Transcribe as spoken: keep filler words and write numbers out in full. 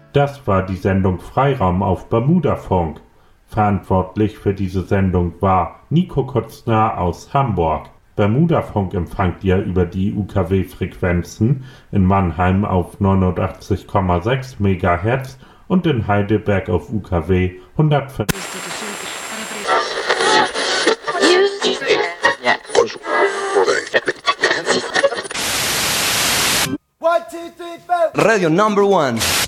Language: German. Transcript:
Das war die Sendung Freiraum auf Bermudafunk. Verantwortlich für diese Sendung war Nico Kutzner aus Hamburg. Bermudafunk empfangt ihr über die U K W-Frequenzen in Mannheim auf neunundachtzig Komma sechs Megahertz und in Heidelberg auf U K W hundertfünf. Radio number one.